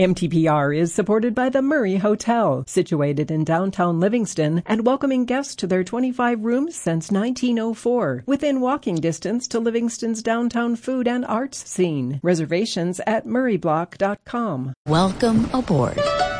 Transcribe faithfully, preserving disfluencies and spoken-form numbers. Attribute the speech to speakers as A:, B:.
A: M T P R is supported by the Murray Hotel, situated in downtown Livingston and welcoming guests to their twenty-five rooms since nineteen oh four, within walking distance to Livingston's downtown food and arts scene. Reservations at murray block dot com.
B: Welcome aboard.